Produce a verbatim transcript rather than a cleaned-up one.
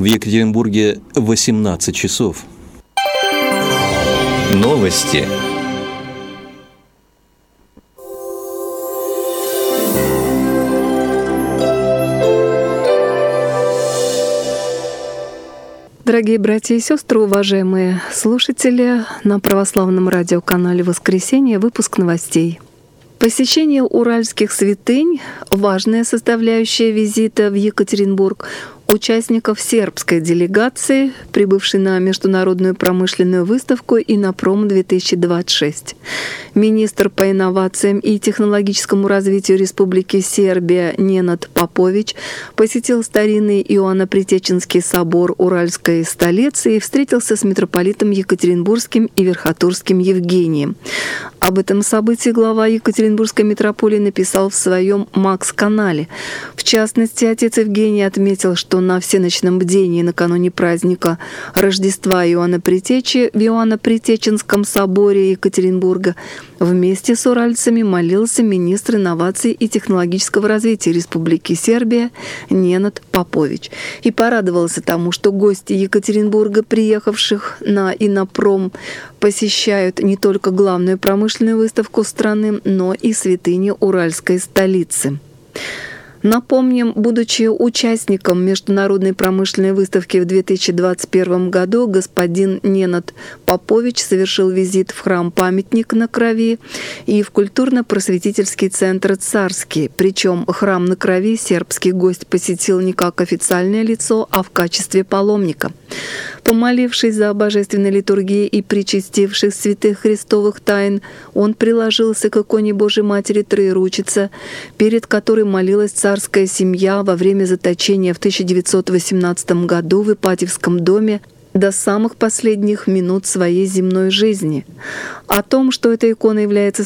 В Екатеринбурге восемнадцать часов. Новости. Дорогие братья и сестры, уважаемые слушатели, на православном радиоканале «Воскресенье» выпуск новостей. Посещение уральских святынь — важная составляющая визита в Екатеринбург участников сербской делегации, прибывшей на международную промышленную выставку «Иннопром-две тысячи двадцать шесть». Министр по инновациям и технологическому развитию Республики Сербия Ненад Попович посетил старинный Иоанно-Притеченский собор Уральской столицы и встретился с митрополитом Екатеринбургским и Верхотурским Евгением. Об этом событии глава Екатеринбургской митрополии написал в своем Макс-канале. В частности, отец Евгений отметил, что на всеночном бдении накануне праздника Рождества Иоанна Предтечи в Иоанно-Притеченском соборе Екатеринбурга вместе с уральцами молился министр инноваций и технологического развития Республики Сербия Ненад Попович и порадовался тому, что гости Екатеринбурга, приехавших на Иннопром, посещают не только главную промышленную выставку страны, но и святыни Уральской столицы. Напомним, будучи участником международной промышленной выставки в две тысячи двадцать первом году, господин Ненад Попович совершил визит в храм-памятник на Крови и в культурно-просветительский центр «Царский». Причем храм на Крови сербский гость посетил не как официальное лицо, а в качестве паломника. Помолившись за божественной литургией и причастившись святых христовых тайн, он приложился к иконе Божией Матери Троеручица, перед которой молилась царская семья во время заточения в тысяча девятьсот восемнадцатом году в Ипатьевском доме до самых последних минут своей земной жизни. О том, что эта икона является